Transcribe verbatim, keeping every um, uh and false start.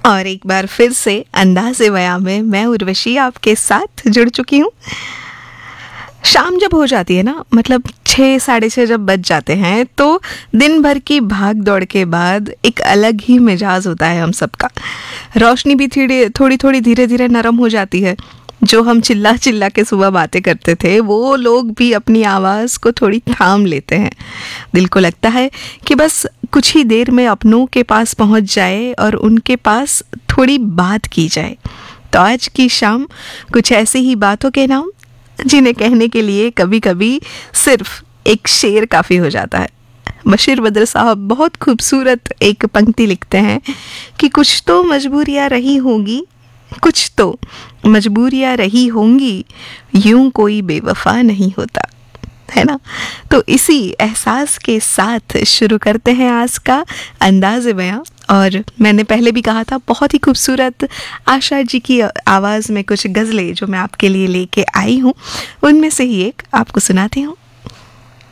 और एक बार फिर से अंदाज़े बयां में मैं उर्वशी आपके साथ जुड़ चुकी हूँ। शाम जब हो जाती है ना, मतलब छः साढ़े छः जब बज जाते हैं, तो दिन भर की भाग दौड़ के बाद एक अलग ही मिजाज होता है हम सबका। रोशनी भी थोड़ी थोड़ी थोड़ी धीरे धीरे नरम हो जाती है। जो हम चिल्ला चिल्ला के सुबह बातें करते थे, वो लोग भी अपनी आवाज़ को थोड़ी थाम लेते हैं। दिल को लगता है कि बस कुछ ही देर में अपनों के पास पहुंच जाए और उनके पास थोड़ी बात की जाए। तो आज की शाम कुछ ऐसी ही बातों के नाम जिन्हें कहने के लिए कभी कभी सिर्फ एक शेर काफ़ी हो जाता है। बशीर बद्र साहब बहुत खूबसूरत एक पंक्ति लिखते हैं कि कुछ तो मजबूरियाँ रही होंगी, कुछ तो मजबूरियाँ रही होंगी, यूं कोई बेवफा नहीं होता, है ना। तो इसी एहसास के साथ शुरू करते हैं आज का अंदाज़े बयां। और मैंने पहले भी कहा था, बहुत ही खूबसूरत आशा जी की आवाज़ में कुछ गज़लें जो मैं आपके लिए लेके आई हूँ, उनमें से ही एक आपको सुनाती हूँ।